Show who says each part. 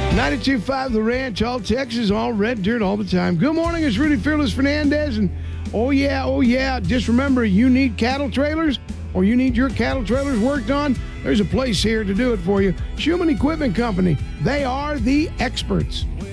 Speaker 1: 92.5 The Ranch, all Texas, all red dirt all the time. Good morning, it's Rudy Fearless Fernandez. And oh yeah, just remember, you need cattle trailers or you need your cattle trailers worked on, there's a place here to do it for you. Schumann Equipment Company, they are the experts.